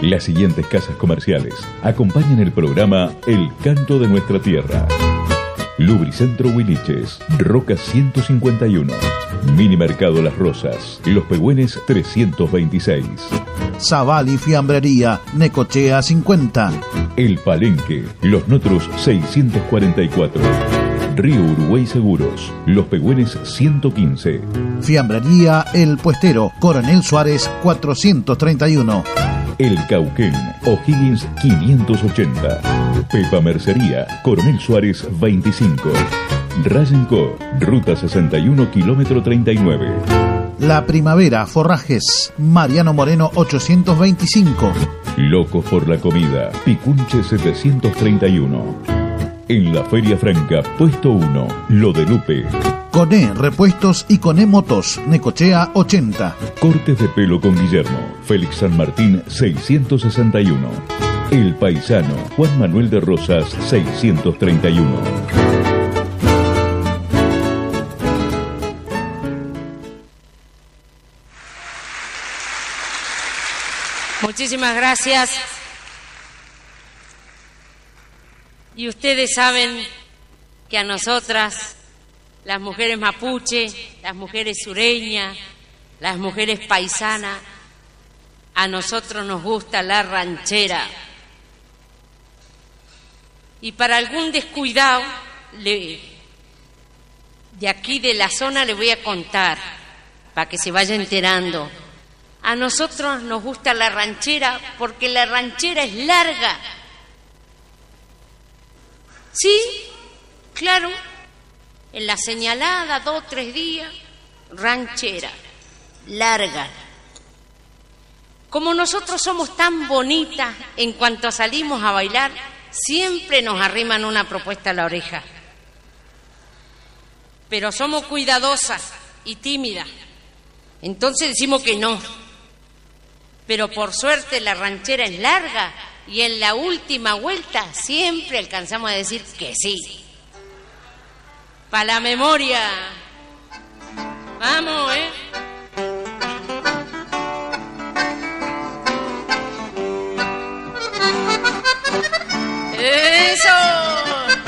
Las siguientes casas comerciales acompañan el programa El Canto de Nuestra Tierra. Lubricentro Huiliches, Roca 151. Mini Mercado Las Rosas, Los Pehuen 326. Zabali Fiambrería, Necochea 50. El Palenque, Los Notros 644. Río Uruguay Seguros, Los Pehuen 115. Fiambrería El Puestero, Coronel Suárez 431. El Cauquén, O'Higgins 580. Pepa Mercería, Coronel Suárez 25. Rayenco, Ruta 61, kilómetro 39. La Primavera, Forrajes, Mariano Moreno 825. Locos por la Comida, Picunche 731. En la Feria Franca, puesto 1, Lo de Lupe. Coné Repuestos y Coné Motos, Necochea 80. Cortes de pelo con Guillermo, Félix San Martín 661. El Paisano, Juan Manuel de Rosas 631. Muchísimas gracias. Y ustedes saben que a nosotras, las mujeres mapuche, las mujeres sureñas, las mujeres paisanas, a nosotros nos gusta la ranchera. Y para algún descuidado de aquí de la zona le voy a contar, para que se vaya enterando. A nosotros nos gusta la ranchera porque la ranchera es larga. Sí, claro, en la señalada 2 o 3 días, ranchera, larga. Como nosotros somos tan bonitas, en cuanto salimos a bailar, siempre nos arriman una propuesta a la oreja. Pero somos cuidadosas y tímidas, entonces decimos que no. Pero por suerte la ranchera es larga y en la última vuelta siempre alcanzamos a decir que sí. ¡Pa' la memoria! ¡Vamos!